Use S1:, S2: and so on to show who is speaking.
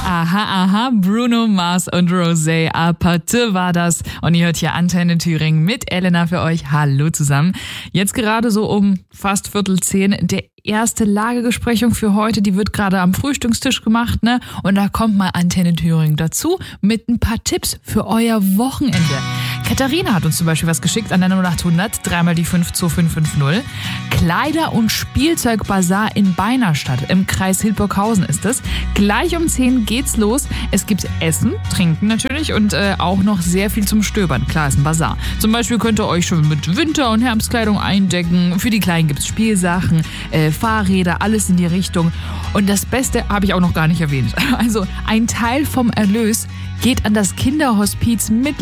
S1: Aha, Bruno Mars und Rosé à Partir war das. Und ihr hört hier Antenne Thüringen mit Elena für euch. Hallo zusammen. Jetzt gerade so um fast 9:45 der erste Lagebesprechung für heute, die wird gerade am Frühstückstisch gemacht, ne? Und da kommt mal Antenne Thüringen dazu mit ein paar Tipps für euer Wochenende. Katharina hat uns zum Beispiel was geschickt an der 0800 3 die 52550. Kleider- und Spielzeugbazar in Beinerstadt im Kreis Hildburghausen ist es. Gleich um 10 geht's los. Es gibt Essen, Trinken natürlich und auch noch sehr viel zum Stöbern. Klar, ist ein Bazar. Zum Beispiel könnt ihr euch schon mit Winter- und Herbstkleidung eindecken. Für die Kleinen gibt's Spielsachen, Fahrräder, alles in die Richtung. Und das Beste habe ich auch noch gar nicht erwähnt. Also ein Teil vom Erlös geht an das Kinderhospiz mit